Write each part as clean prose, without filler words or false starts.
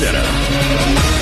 Center.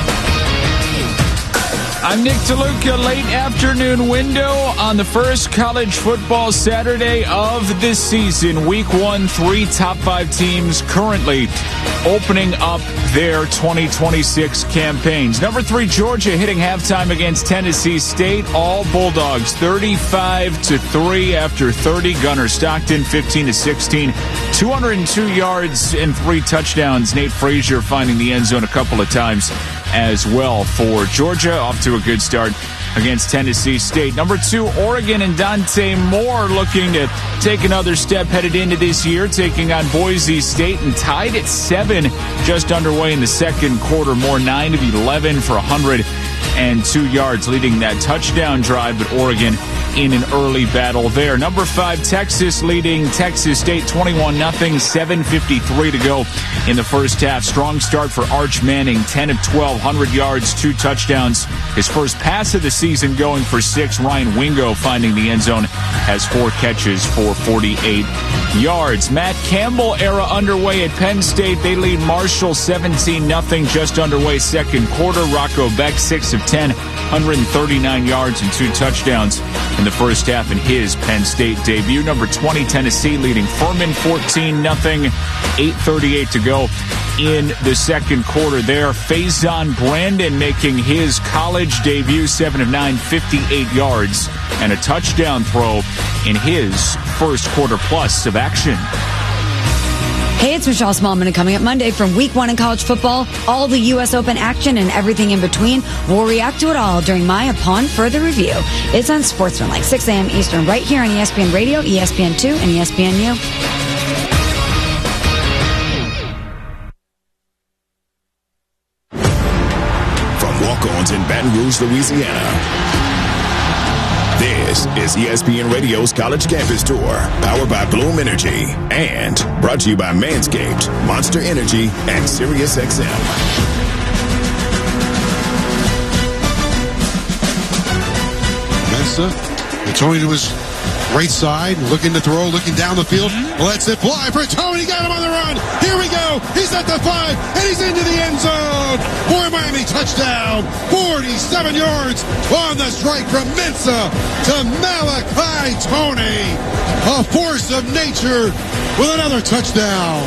I'm Nick DeLuca. Late afternoon window on the first college football Saturday of this season. Week 1, 3 top 5 teams currently opening up their 2026 campaigns. Number 3, Georgia hitting halftime against Tennessee State. All Bulldogs 35-3 after 30. Gunnar Stockton 15-16. 202 yards and 3 touchdowns. Nate Frazier finding the end zone a couple of times as well for Georgia. Off to a good start against Tennessee State. Number 2, Oregon and Dante Moore looking to take another step headed into this year, taking on Boise State and tied at 7 just underway in the second quarter. Moore 9 of 11 for 102 yards, leading that touchdown drive, but Oregon in an early battle there. Number 5, Texas leading Texas State 21-0, 7:53 to go in the first half. Strong start for Arch Manning, 10 of 12, 100 yards, 2 touchdowns. His first pass of the season going for 6. Ryan Wingo finding the end zone, has 4 catches for 48 yards. Matt Campbell era underway at Penn State. They lead Marshall 17-0, just underway second quarter. Rocco Beck 6 of 10, 139 yards and 2 touchdowns in the first half in his Penn State debut. Number 20, Tennessee leading Furman 14-0, 8:38 to go in the second quarter there. Faison Brandon making his college debut, 7 of 9, 58 yards and a touchdown throw in his first quarter plus of action. Hey, it's Michelle Smallman, and coming up Monday from Week 1 in college football, all the U.S. Open action and everything in between. We'll react to it all during my Upon Further Review. It's on Sportsmanlike, 6 a.m. Eastern, right here on ESPN Radio, ESPN2, and ESPNU. From walk-ons in Baton Rouge, Louisiana, this is ESPN Radio's College Campus Tour, powered by Bloom Energy and brought to you by Manscaped, Monster Energy, and SiriusXM. Mensa, Tony to his right side, looking to throw, looking down the field. Lets it fly for Tony. Got him on the run. Here we go. He's at the 5, and he's into the end zone. For Miami, touchdown. 47 yards on the strike from Mensa to Malachi Tony. A force of nature with another touchdown.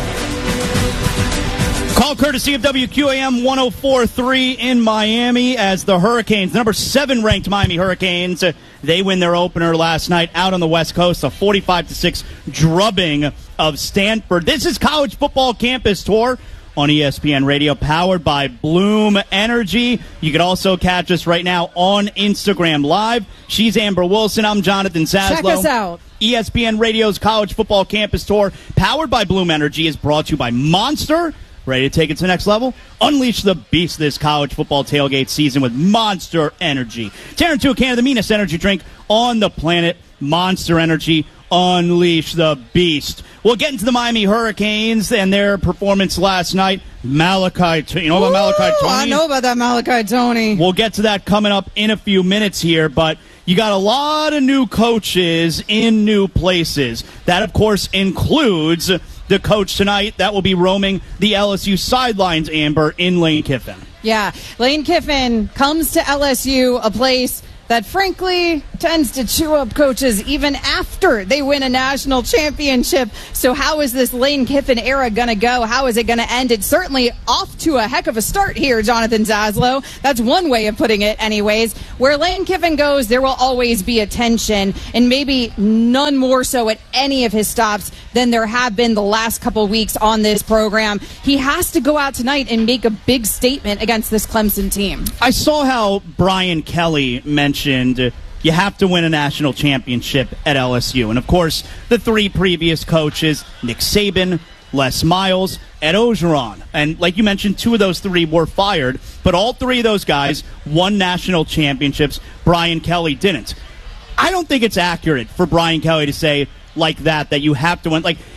Call courtesy of WQAM 104.3 in Miami as the Hurricanes, the number 7 ranked Miami Hurricanes, they win their opener last night out on the West Coast, a 45-6 drubbing of Stanford. This is College Football Campus Tour on ESPN Radio, powered by Bloom Energy. You can also catch us right now on Instagram Live. She's Amber Wilson. I'm Jonathan Zaslow. Check us out. ESPN Radio's College Football Campus Tour, powered by Bloom Energy, is brought to you by Monster. Ready to take it to the next level? Unleash the beast this college football tailgate season with Monster Energy. Tear into a can of the meanest energy drink on the planet. Monster Energy. Unleash the beast. We'll get into the Miami Hurricanes and their performance last night. Malachi, you know about Malachi Tony? I know about that Malachi Tony. We'll get to that coming up in a few minutes here, but you got a lot of new coaches in new places. That, of course, includes the coach tonight that will be roaming the LSU sidelines, Amber, in Lane Kiffin. Yeah, Lane Kiffin comes to LSU, a place that frankly tends to chew up coaches even after they win a national championship. So how is this Lane Kiffin era going to go? How is it going to end? It's certainly off to a heck of a start here, Jonathan Zaslow. That's one way of putting it anyways. Where Lane Kiffin goes, there will always be attention, and maybe none more so at any of his stops than there have been the last couple weeks on this program. He has to go out tonight and make a big statement against this Clemson team. I saw how Brian Kelly mentioned you have to win a national championship at LSU. And, of course, the 3 previous coaches, Nick Saban, Les Miles, Ed Orgeron. And like you mentioned, 2 of those 3 were fired, but all 3 of those guys won national championships. Brian Kelly didn't. I don't think it's accurate for Brian Kelly to say like that you have to win. Like,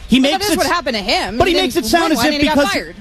He Well, makes that is what happened to him. But he makes it sound as if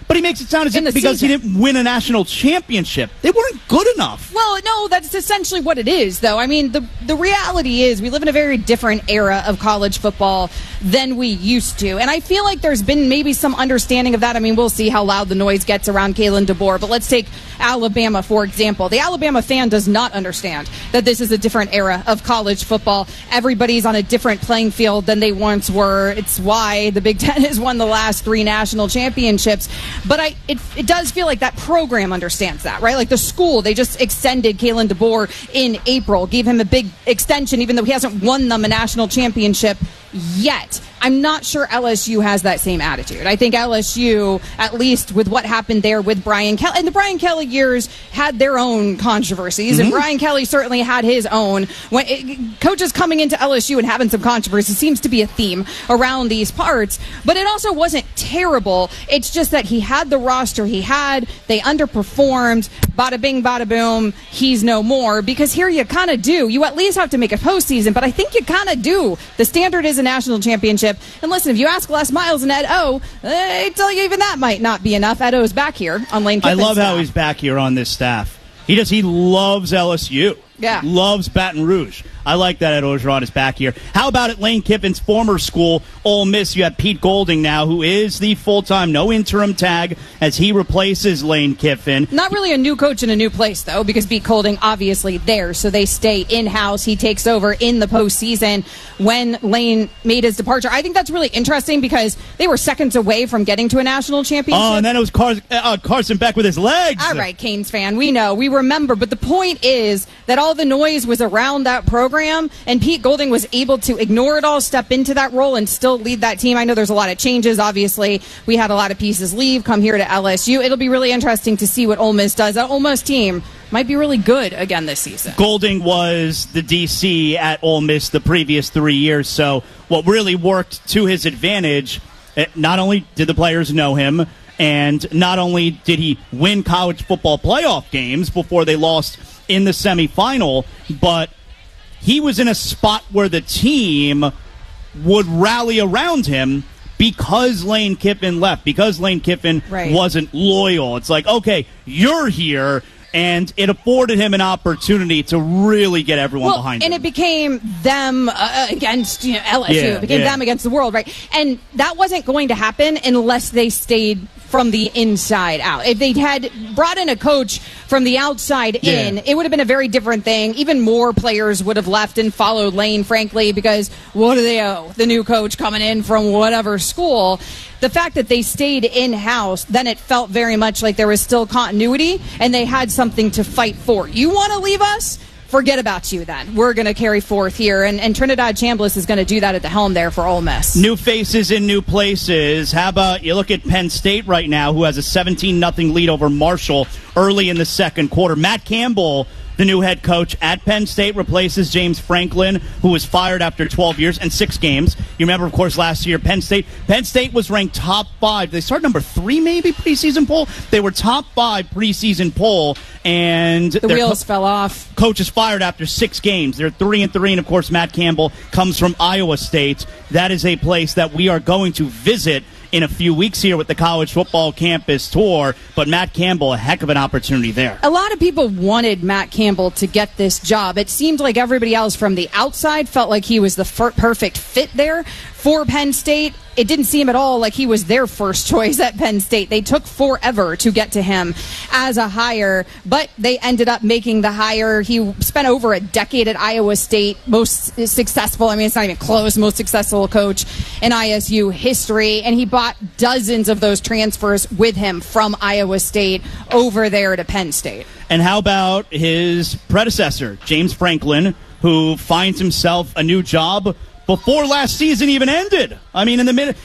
because he didn't win a national championship. They weren't good enough. Well, no, that's essentially what it is, though. I mean, the reality is we live in a very different era of college football than we used to. And I feel like there's been maybe some understanding of that. I mean, we'll see how loud the noise gets around Kalen DeBoer. But let's take Alabama, for example. The Alabama fan does not understand that this is a different era of college football. Everybody's on a different playing field than they once were. It's why the Big Ten has won the last 3 national championships. But it does feel like that program understands that, right? Like the school, they just extended Kalen DeBoer in April, gave him a big extension, even though he hasn't won them a national championship yet. I'm not sure LSU has that same attitude. I think LSU, at least with what happened there with Brian Kelly, and the Brian Kelly years had their own controversies, and Brian Kelly certainly had his own. Coaches coming into LSU and having some controversy seems to be a theme around these parts, but it also wasn't terrible. It's just that he had the roster he had, they underperformed, bada bing, bada boom, he's no more, because here you kind of do. You at least have to make a postseason, but I think you kind of do. The standard is a national championship. And listen, if you ask Les Miles and Ed O, they tell you even that might not be enough. Ed O's back here on Lane Kiffin's I love staff. how he's back here on this staff. He loves LSU. Yeah. Loves Baton Rouge. I like that Ed Orgeron is back here. How about at Lane Kiffin's former school, Ole Miss? You have Pete Golding now, who is the full-time, no interim tag, as he replaces Lane Kiffin. Not really a new coach in a new place, though, because Pete Golding obviously there, so they stay in-house. He takes over in the postseason when Lane made his departure. I think that's really interesting because they were seconds away from getting to a national championship. Oh, and then it was Carson Beck with his legs. All right, Canes fan, we know, we remember, but the point is that all the noise was around that program, and Pete Golding was able to ignore it all, step into that role, and still lead that team. I know there's a lot of changes. Obviously, we had a lot of pieces leave, come here to LSU. It'll be really interesting to see what Ole Miss does. That Ole Miss team might be really good again this season. Golding was the DC at Ole Miss the previous 3 years, so what really worked to his advantage, not only did the players know him, and not only did he win college football playoff games before they lost in the semifinal, but he was in a spot where the team would rally around him because Lane Kiffin left, because Lane Kiffin wasn't loyal. It's like, okay, you're here, and it afforded him an opportunity to really get everyone behind him. And it became them against LSU. It became them against the world, right? And that wasn't going to happen unless they stayed from the inside out. If they had brought in a coach from the outside in, it would have been a very different thing. Even more players would have left and followed Lane, frankly, because what do they owe? The new coach coming in from whatever school. The fact that they stayed in-house, then it felt very much like there was still continuity and they had something to fight for. You want to leave us? Forget about you then. We're going to carry forth here. And Trinidad Chambliss is going to do that at the helm there for Ole Miss. New faces in new places. How about you look at Penn State right now, who has a 17-0 lead over Marshall early in the second quarter. Matt Campbell, the new head coach at Penn State, replaces James Franklin, who was fired after 12 years and 6 games. You remember, of course, last year, Penn State was ranked top 5. They started number 3, maybe, preseason poll. They were top 5 preseason poll, and the wheels fell off. Coach is fired after 6 games. They're 3-3, and of course, Matt Campbell comes from Iowa State. That is a place that we are going to visit in a few weeks here with the college football campus tour, but Matt Campbell, a heck of an opportunity there. A lot of people wanted Matt Campbell to get this job. It seemed like everybody else from the outside felt like he was the perfect fit there for Penn State. It didn't seem at all like he was their first choice at Penn State. They took forever to get to him as a hire, but they ended up making the hire. He spent over a decade at Iowa State, most successful, it's not even close, most successful coach in ISU history, and he bought dozens of those transfers with him from Iowa State over there to Penn State. And how about his predecessor, James Franklin, who finds himself a new job before last season even ended? During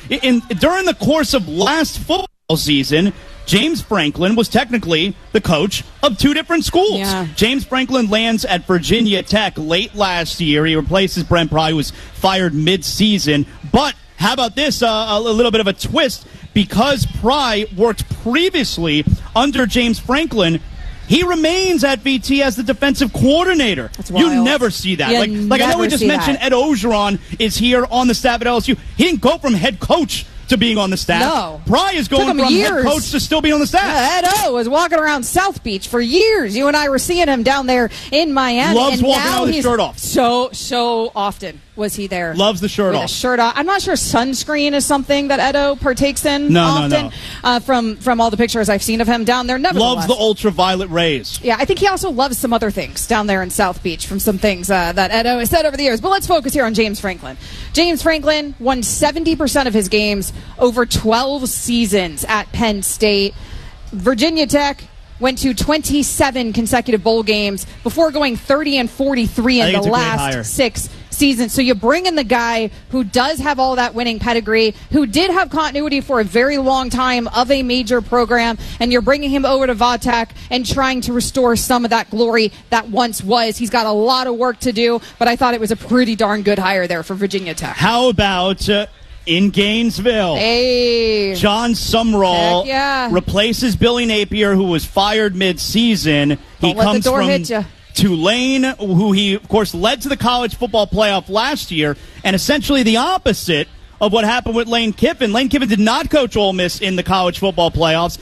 the course of last football season, James Franklin was technically the coach of 2 different schools. Yeah. James Franklin lands at Virginia Tech late last year. He replaces Brent Pry, who was fired mid-season. But how about this? A little bit of a twist. Because Pry worked previously under James Franklin, he remains at VT as the defensive coordinator. That's wild. You never see that. You Like I know we just mentioned that. Ed Orgeron is here on the staff at LSU. He didn't go from head coach to being on the staff. No. Bry is going from head coach to still being on the staff. Ed O was walking around South Beach for years. You and I were seeing him down there in Miami. Loves and walking now out with his shirt off. So often was he there. Loves the shirt with off. The shirt off. I'm not sure sunscreen is something that Ed O partakes in often. No. From all the pictures I've seen of him down there. Nevertheless. Loves the ultraviolet rays. Yeah, I think he also loves some other things down there in South Beach from some things that Ed O has said over the years. But let's focus here on James Franklin. James Franklin won 70% of his games over 12 seasons at Penn State. Virginia Tech went to 27 consecutive bowl games before going 30-43 in the last 6 seasons. So you bring in the guy who does have all that winning pedigree, who did have continuity for a very long time of a major program, and you're bringing him over to Vatek and trying to restore some of that glory that once was. He's got a lot of work to do, but I thought it was a pretty darn good hire there for Virginia Tech. How about in Gainesville? Hey, John Sumrall replaces Billy Napier, who was fired mid-season. He comes from Tulane, who he, of course, led to the college football playoff last year, and essentially the opposite of what happened with Lane Kiffin. Lane Kiffin did not coach Ole Miss in the college football playoffs,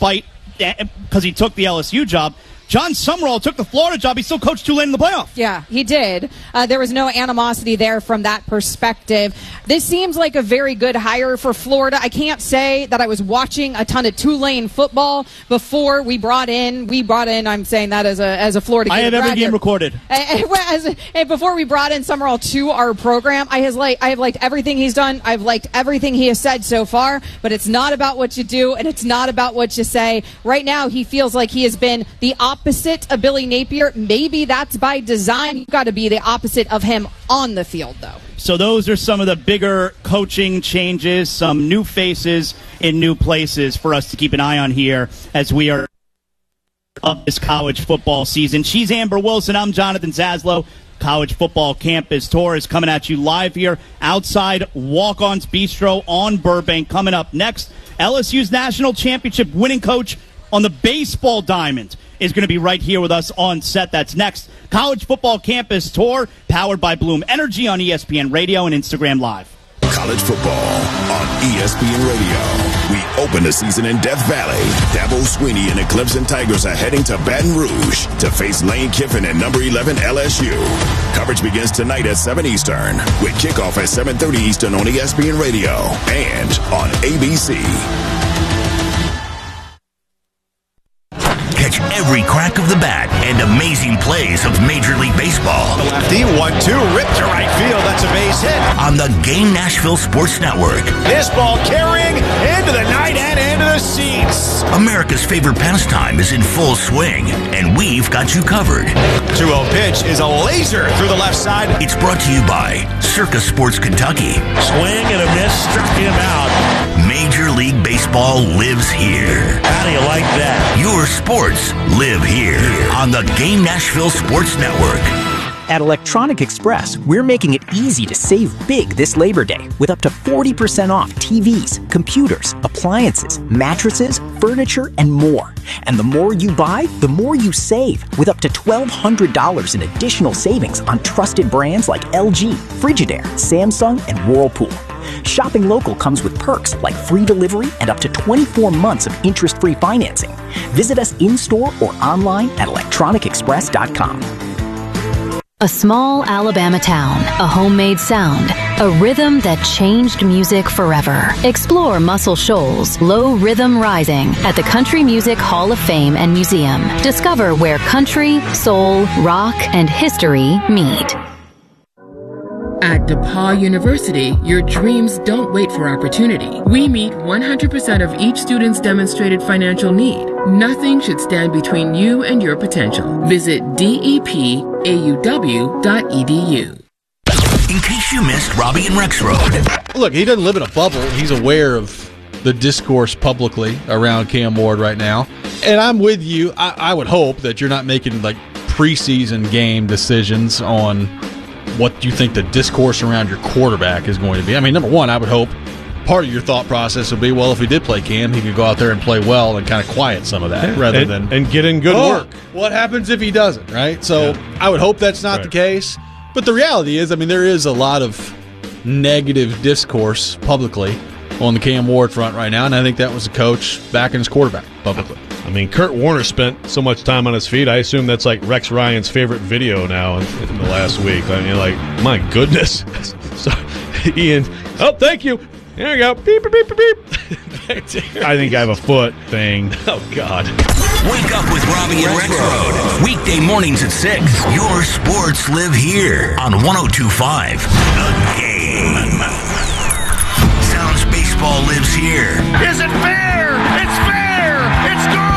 because he took the LSU job. John Sumrall took the Florida job. He still coached Tulane in the playoff. Yeah, he did. There was no animosity there from that perspective. This seems like a very good hire for Florida. I can't say that I was watching a ton of Tulane football before we brought in, I'm saying that as a Florida I have every game recorded. Before we brought in Sumrall to our program, I have liked everything he's done. I've liked everything he has said so far, but it's not about what you do, and it's not about what you say. Right now, he feels like he has been the opposite of Billy Napier. Maybe that's by design. You've got to be the opposite of him on the field, though. So those are some of the bigger coaching changes, some new faces in new places for us to keep an eye on here as we are up this college football season. She's Amber Wilson. I'm Jonathan Zaslow. College Football Campus Tour is coming at you live here outside Walk-On's Bistro on Burbank. Coming up next, LSU's national championship winning coach on the baseball diamond is going to be right here with us on set. That's next. College Football Campus Tour, powered by Bloom Energy on ESPN Radio and Instagram Live. College football on ESPN Radio. We open the season in Death Valley. Dabo Swinney and the Clemson Tigers are heading to Baton Rouge to face Lane Kiffin and number 11 LSU. Coverage begins tonight at 7 Eastern with kickoff at 7:30 Eastern on ESPN Radio and on ABC. Catch every crack of the bat and amazing plays of Major League Baseball. Lefty, 1-2, ripped to right field. That's a base hit. On the Game Nashville Sports Network. This ball carrying into the night and into the seats. America's favorite pastime is in full swing, and we've got you covered. 2-0 pitch is a laser through the left side. It's brought to you by Circus Sports Kentucky. Swing and a miss, struck him out. Major League Baseball lives here. How do you like that? Your sports live here on the Game Nashville Sports Network. At Electronic Express, we're making it easy to save big this Labor Day with up to 40% off TVs, computers, appliances, mattresses, furniture, and more. And the more you buy, the more you save, with up to $1,200 in additional savings on trusted brands like LG, Frigidaire, Samsung, and Whirlpool. Shopping local comes with perks like free delivery and up to 24 months of interest-free financing. Visit us in-store or online at electronicexpress.com. A small Alabama town, a homemade sound, a rhythm that changed music forever. Explore Muscle Shoals Low Rhythm Rising at the Country Music Hall of Fame and Museum. Discover where country, soul, rock, and history meet. At DePaul University, your dreams don't wait for opportunity. We meet 100% of each student's demonstrated financial need. Nothing should stand between you and your potential. Visit depauw.edu. In case you missed Robbie and Rexroad. Look, he doesn't live in a bubble. He's aware of the discourse publicly around Cam Ward right now. And I'm with you. I would hope that you're not making like preseason game decisions on what you think the discourse around your quarterback is going to be. I mean, number one, I would hope part of your thought process would be, well, if he did play Cam, he could go out there and play well and kind of quiet some of that rather than and get in good work. What happens if he doesn't, right? So I would hope that's not the case. But the reality is, I mean, there is a lot of negative discourse publicly on the Cam Ward front right now, and I think that was the coach backing his quarterback publicly. I mean, Kurt Warner spent so much time on his feet. I assume that's like Rex Ryan's favorite video now in the last week. I mean, like, my goodness. So, Ian, thank you. There you go. Beep, beep, beep, beep. I think I have a foot thing. Oh, God. Wake up with Robbie and Rexroad. Weekday mornings at 6. Your sports live here on 102.5 The Game. Sounds